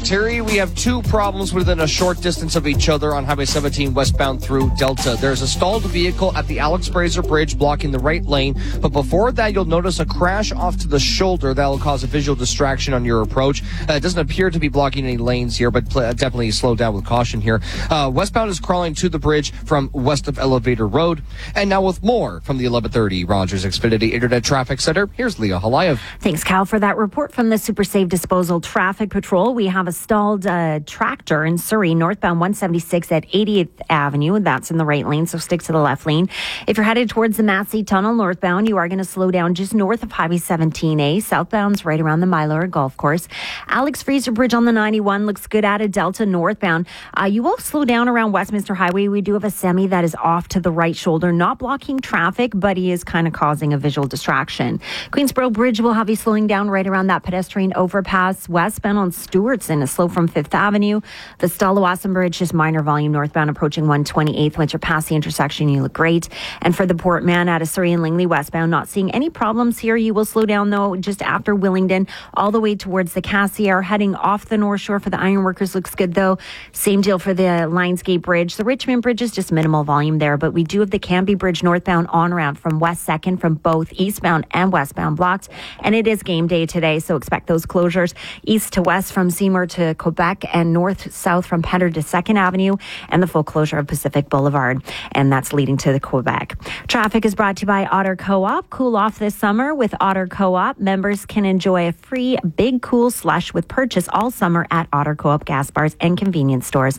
Terry, we have two problems within a short distance of each other on Highway 17 westbound through Delta. There's a stalled vehicle at the Alex Fraser Bridge blocking the right lane, but before that, you'll notice a crash off to the shoulder that'll cause a visual distraction on your approach. It doesn't appear to be blocking any lanes here, but definitely slow down with caution here. Westbound is crawling to the bridge from west of Elevator Road. And now with more from the 1130 Rogers Xfinity Internet Traffic Center, here's Leah Halayev. Thanks, Cal, for that report from the Super Safe Disposal Traffic Patrol. We have a stalled tractor in Surrey, northbound 176 at 80th Avenue. That's in the right lane, so stick to the left lane. If you're headed towards the Massey Tunnel northbound, you are going to slow down just north of Highway 17A. Southbound's right around the Mylor Golf Course. Alex Fraser Bridge on the 91 looks good out of Delta northbound. You will slow down around Westminster Highway. We do have a semi that is off to the right shoulder, not blocking traffic, but he is kind of causing a visual distraction. Queensboro Bridge will have you slowing down right around that pedestrian overpass. Westbound on Stewartson is slow from 5th Avenue. The Stalawasan Bridge, just minor volume northbound approaching 128th. Once you're past the intersection, you look great. And for the Port Man out of Surrey and Langley westbound, not seeing any problems here. You will slow down, though, just after Willingdon, all the way towards the Cassiar. Heading off the North Shore for the Ironworkers looks good, though. Same deal for the Lionsgate Bridge. The Richmond Bridge is just minimal volume there, but we do have the Cambie Bridge northbound on-ramp from West 2nd from both eastbound and westbound blocked. And it is game day today, so expect those closures east to west from Seymour to Quebec and north-south from Penner to 2nd Avenue, and the full closure of Pacific Boulevard, and that's leading to the Quebec. Traffic is brought to you by Otter Co-op. Cool off this summer with Otter Co-op. Members can enjoy a free Big Cool Slush with purchase all summer at Otter Co-op gas bars and convenience stores.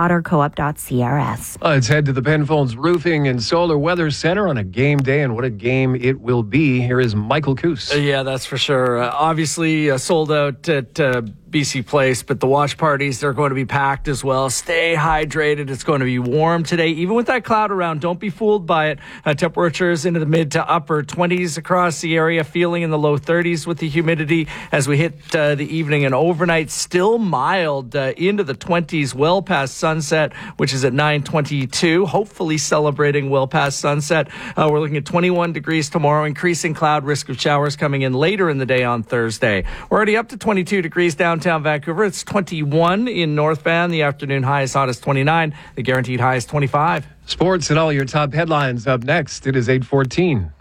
OtterCoop.CRS. Let's head to the Penfolds Roofing and Solar Weather Center on a game day, and what a game it will be. Here is Michael Coos. Yeah, that's for sure. Obviously, sold out at BC Place, but the watch parties, they're going to be packed as well. Stay hydrated. It's going to be warm today. Even with that cloud around, don't be fooled by it. Temperatures into the mid to upper 20s across the area, feeling in the low 30s with the humidity as we hit the evening and overnight. Still mild into the 20s, well past sunset, which is at 9:22. Hopefully celebrating well past sunset. We're looking at 21 degrees tomorrow, increasing cloud risk of showers coming in later in the day on Thursday. We're already up to 22 degrees downtown Vancouver. It's 21 in North Van. The afternoon high is hot as 29. The guaranteed high is 25. Sports and all your top headlines up next. It is 8:14.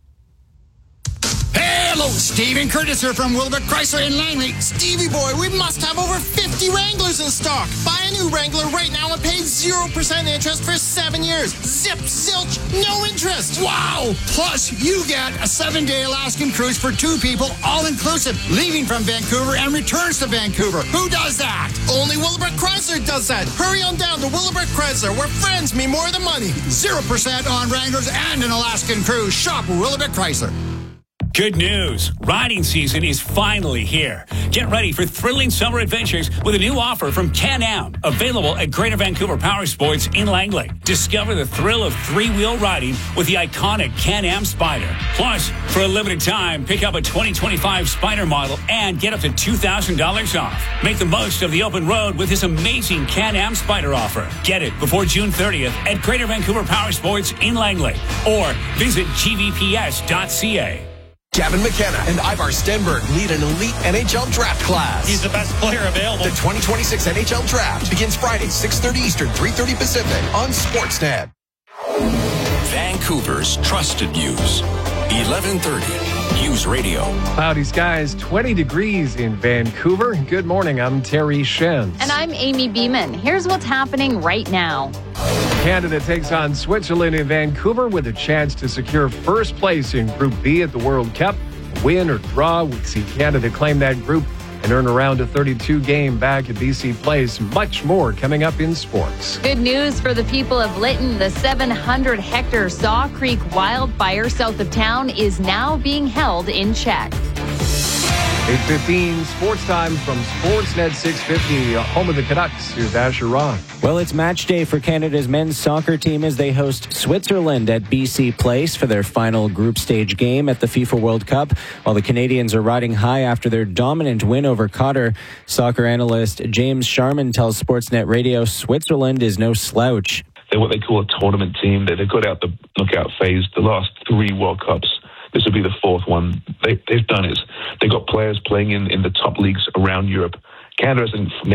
Hello, Stephen Curtis here from Wilbur Chrysler in Langley. Stevie boy, we must have over 50 Wranglers in stock. Buy a new Wrangler right now and pay 0% interest for 7 years. Zip, zilch, no interest. Wow! Plus, you get a 7-day Alaskan cruise for 2 people, all inclusive, leaving from Vancouver and returns to Vancouver. Who does that? Only Willowbrook Chrysler does that. Hurry on down to Willowbrook Chrysler, where friends mean more than money. 0% on Wranglers and an Alaskan cruise. Shop Willowbrook Chrysler. Good news. Riding season is finally here. Get ready for thrilling summer adventures with a new offer from Can-Am, available at Greater Vancouver Power Sports in Langley. Discover the thrill of 3-wheel riding with the iconic Can-Am Spyder. Plus, for a limited time, pick up a 2025 Spyder model and get up to $2,000 off. Make the most of the open road with this amazing Can-Am Spyder offer. Get it before June 30th at Greater Vancouver Power Sports in Langley or visit gvps.ca. Gavin McKenna and Ivar Stenberg lead an elite NHL draft class. He's the best player available. The 2026 NHL draft begins Friday, 6:30 Eastern, 3:30 Pacific on Sportsnet. Vancouver's trusted news. 1130 News Radio. Cloudy skies, 20 degrees in Vancouver. Good morning, I'm Terry Shen. And I'm Amy Beeman. Here's what's happening right now. Canada takes on Switzerland in Vancouver with a chance to secure first place in Group B at the World Cup. Win or draw would see Canada claim that group and earn a round of 32 game back at BC Place. Much more coming up in sports. Good news for the people of Lytton. The 700-hectare Saw Creek wildfire south of town is now being held in check. 8:15 sports time from Sportsnet 650, home of the Canucks. Here's Asher Roth. Well, it's match day for Canada's men's soccer team as they host Switzerland at BC Place for their final group stage game at the FIFA World Cup, while the Canadians are riding high after their dominant win over Qatar. Soccer analyst James Sharman tells Sportsnet Radio Switzerland is no slouch. They're what they call a tournament team. They got out the knockout phase the last 3 World Cups. This will be the 4th one. They've done it. They've got players playing in the top leagues around Europe. Canada hasn't